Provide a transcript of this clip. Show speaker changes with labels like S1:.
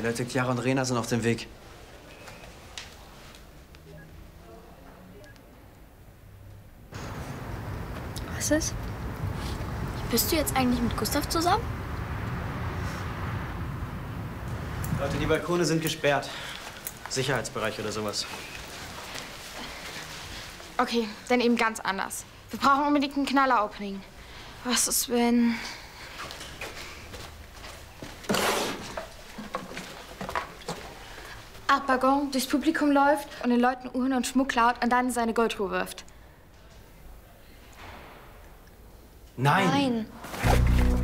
S1: Leute, Chiara und Rena sind auf dem Weg.
S2: Was ist? Bist du jetzt eigentlich mit Gustav zusammen?
S1: Leute, die Balkone sind gesperrt. Sicherheitsbereich oder sowas.
S3: Okay, dann eben ganz anders. Wir brauchen unbedingt ein Knaller-Opening. Was ist, wenn... Art Bagon durchs Publikum läuft und den Leuten Uhren und Schmuck klaut und dann in seine Goldruhe wirft?
S1: Nein!
S2: Nein.